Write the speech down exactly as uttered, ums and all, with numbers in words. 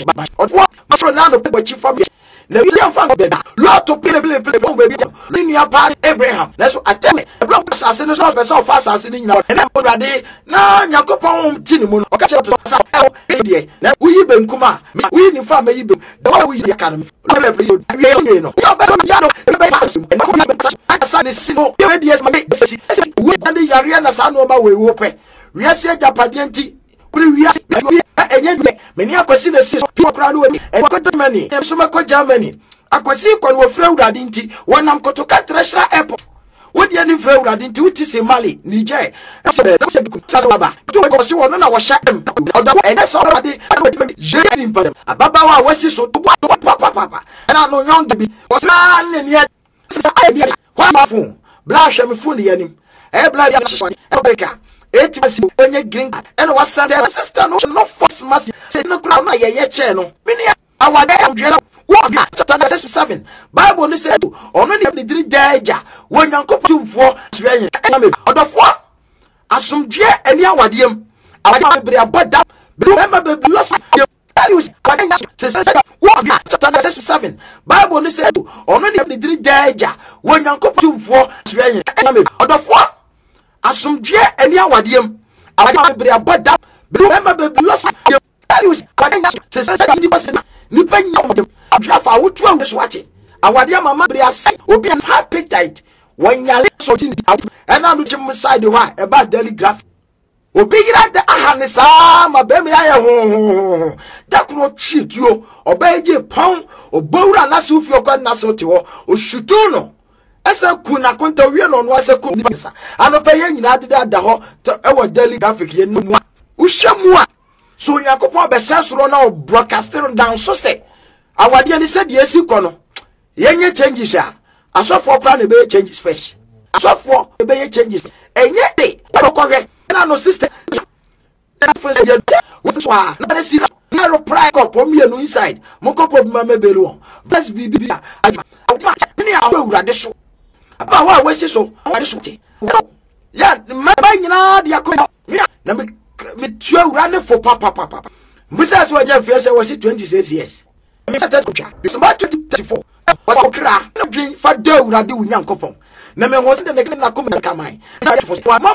Of what Masonano Pebachi from the William Fan Beda, Lord to play play play baby, linear party Abraham. That's what I tell you. A block assassin is not so fast as in now. And I'm already now Yakopon Tinimun or catch up to us. Now we been Kuma, we in family, the way we can. We know. Son is single. Yes, my we and the Yariana Sanoma we open. We are said Japadianti. We are many are considered people crowd and got many. And so much Germany. I could see when we fraud Adinti when I'm going to cut Treasure Airport. What the other fraud Adinti to say Mali, Niger. That's a Sasaba. To see one of our sham. And that's already a Baba was so to papa. And I know young to be was not yet. Why my phone? Blush and phone the enemy. Eh, blood, America. Eight months when you drink, and was sent a sister, no force must say no crown, yet channel. Many our day I'm dreading. What got seven? Bible said, only the three days when you come to four, Swain, enemy, or the four. As some dear and your wadium. I want to be a bad up. Remember, the loss of you. What got seven? Bible said, only the three days when you come to four, Swain, enemy, or the four. As some dear and your wadium. I want to be a bad up. Remember, the loss of you. Nipen yom abiafa wotu an swati awade mama bria sai obi an appetite wanyale sotin and am chim side ho e ba daily graph obi yira da ahane sa ma be me aye ho da kuno treat yo oba je pon obowura na se ofi okwa na se ote ho oshutu no esa kuna konta wie no no asa ku nisa anopa ye nyina de da ho e wo daily graphic ye no mu uhwemu a so yakopon be sensoro na broadcasting down so say awade ani said yes ikono yenye changes a asofo kra na be changes first asofo be changes enye de okogwe na no system na first dey so na see na ro pride up o me no inside mo kopo bi ma mebelu first bi bi adwa ni awura de so aba wa wesi so awade so te ya ma nyina de akọ na me me tua running for papa papa Moses was just first was twenty-six years me started kucha this about twenty thirty-four was okra no dream for do urade unyankopon na me ho se de na come na kamai na for